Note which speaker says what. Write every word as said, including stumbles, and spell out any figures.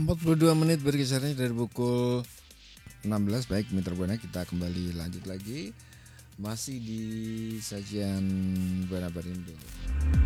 Speaker 1: empat puluh dua menit berkisarnya dari pukul enam belas. Baik Mitra Buana, kita kembali lanjut lagi. Masih di sajian Buana Barindo.